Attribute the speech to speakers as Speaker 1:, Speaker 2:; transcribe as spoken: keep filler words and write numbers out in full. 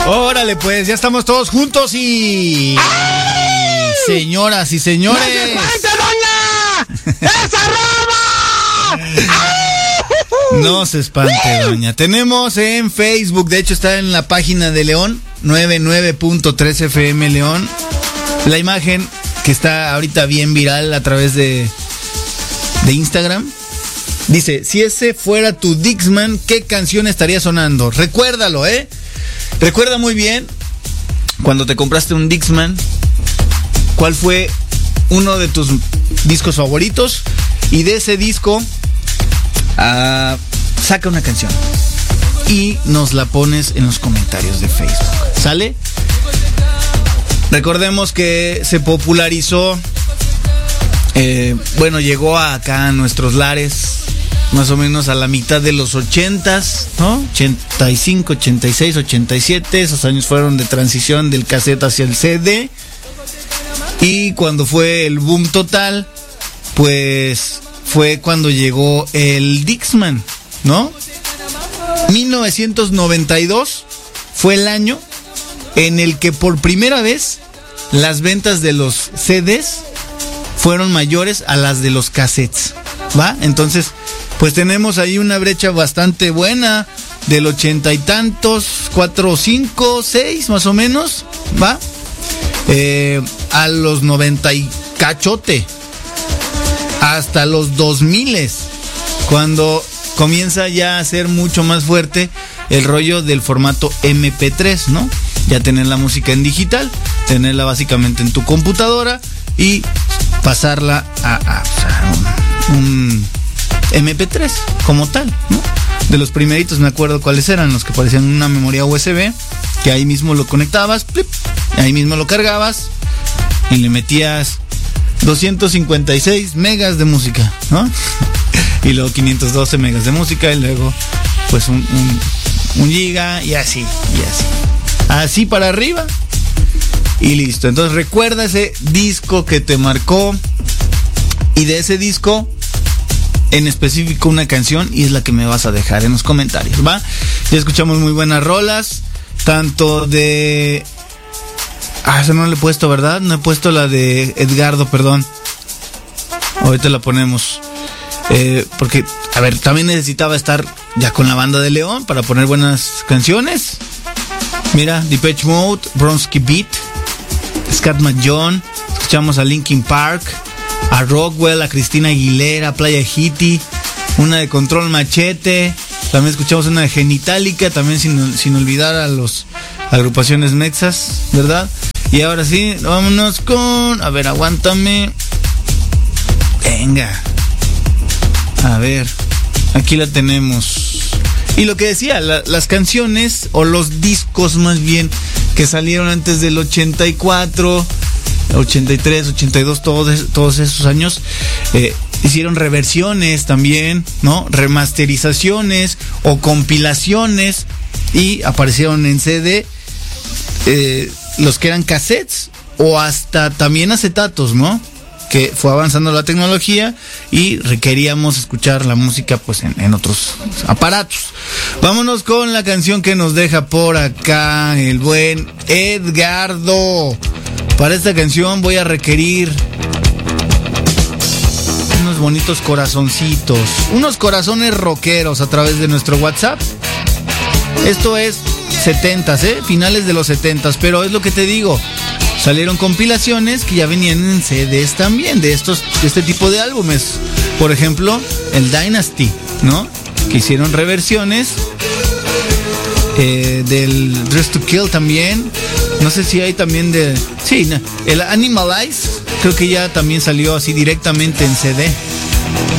Speaker 1: Órale, pues, ya estamos todos juntos y... ¡Ay! Señoras y señores.
Speaker 2: ¡No se espante, doña! ¡Esa roba! ¡Ay!
Speaker 1: No se espante, doña. Tenemos en Facebook, de hecho está en la página de León, noventa y nueve punto tres F M León, la imagen que está ahorita bien viral a través de, de Instagram. Dice, si ese fuera tu Dixman, ¿qué canción estaría sonando? Recuérdalo, ¿eh? Recuerda muy bien, cuando te compraste un Dixman, ¿cuál fue uno de tus discos favoritos? Y de ese disco, uh, saca una canción y nos la pones en los comentarios de Facebook, ¿sale? Recordemos que se popularizó, eh, bueno, llegó acá a nuestros lares más o menos a la mitad de los ochentas, ¿no? ochenta y cinco, ochenta y seis, ochenta y siete, esos años fueron de transición del cassette hacia el C D. Y cuando fue el boom total, pues fue cuando llegó el Dixman, ¿no? mil novecientos noventa y dos fue el año en el que por primera vez las ventas de los C Ds fueron mayores a las de los cassettes, ¿va? Entonces, pues tenemos ahí una brecha bastante buena del ochenta y tantos, cuatro, cinco, seis más o menos, ¿va? Eh, a los noventa y cachote, hasta los dos miles, cuando comienza ya a ser mucho más fuerte el rollo del formato eme pe tres, ¿no? Ya tener la música en digital, tenerla básicamente en tu computadora y pasarla a, a, a un, un eme pe tres como tal, ¿no? De los primeritos me acuerdo cuáles eran, los que parecían una memoria U S B, que ahí mismo lo conectabas, plip, ahí mismo lo cargabas y le metías doscientos cincuenta y seis megas de música, ¿no? Y luego quinientos doce megas de música y luego pues un, un, un giga y así, y así. Así para arriba y listo. Entonces recuerda ese disco que te marcó y de ese disco en específico una canción y es la que me vas a dejar en los comentarios, ¿va? Ya escuchamos muy buenas rolas, tanto de... Ah, esa no le he puesto, ¿verdad? No he puesto la de Edgardo, perdón. Ahorita la ponemos. Eh, porque, a ver, también necesitaba estar ya con la banda de León para poner buenas canciones. Mira, Depeche Mode, Bronski Beat, Scatman John, escuchamos a Linkin Park, a Rockwell, a Cristina Aguilera, Playa Hitty, una de Control Machete, también escuchamos una de Genitalica, también sin, sin olvidar a los agrupaciones mexas, ¿verdad? Y ahora sí, vámonos con, a ver, aguántame, venga, a ver, aquí la tenemos. Y lo que decía, la, las canciones o los discos más bien que salieron antes del ochenta y cuatro, ochenta y tres, ochenta y dos, todos, todos esos años, eh, hicieron reversiones también, ¿no? Remasterizaciones o compilaciones y aparecieron en C D, eh, los que eran cassettes o hasta también acetatos, ¿no? Que fue avanzando la tecnología y requeríamos escuchar la música pues en, en otros aparatos. Vámonos con la canción que nos deja por acá el buen Edgardo. Para esta canción voy a requerir unos bonitos corazoncitos, unos corazones rockeros a través de nuestro WhatsApp. Esto es setentas, ¿eh? Finales de los setentas, pero es lo que te digo. Salieron compilaciones que ya venían en C Ds también, de estos, de este tipo de álbumes. Por ejemplo, el Dynasty, ¿no? Que hicieron reversiones. Eh, del Dress to Kill también. No sé si hay también de... Sí, el Animalize, creo que ya también salió así directamente en C D.